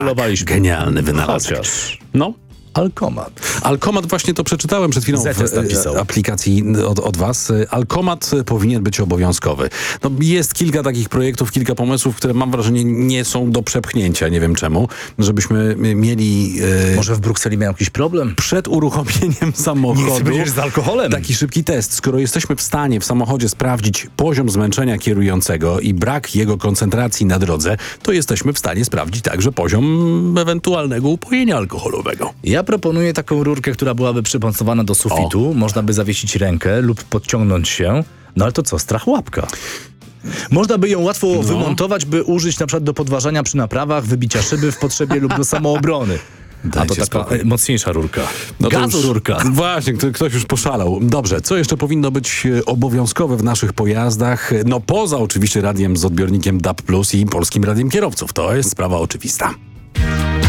Genialny wynalazek. Chociaż. No. Alkomat właśnie to przeczytałem przed chwilą w aplikacji od was. Alkomat powinien być obowiązkowy. No, jest kilka takich projektów, kilka pomysłów, które mam wrażenie nie są do przepchnięcia. Nie wiem czemu. Żebyśmy mieli... Może w Brukseli miał jakiś problem? Przed uruchomieniem samochodu... Nie z alkoholem. Taki szybki test. Skoro jesteśmy w stanie w samochodzie sprawdzić poziom zmęczenia kierującego i brak jego koncentracji na drodze, to jesteśmy w stanie sprawdzić także poziom ewentualnego upojenia alkoholowego. Ja proponuję taką rurkę, która byłaby przymocowana do sufitu. Można by zawiesić rękę lub podciągnąć się. No ale to co? Strach łapka. Można by ją łatwo wymontować, by użyć na przykład do podważania przy naprawach, wybicia szyby w potrzebie lub do samoobrony. A to taka mocniejsza rurka. Gazorurka. Właśnie, ktoś już poszalał. Dobrze, co jeszcze powinno być obowiązkowe w naszych pojazdach? No poza oczywiście radiem z odbiornikiem DAB+ i Polskim Radiem Kierowców. To jest sprawa oczywista.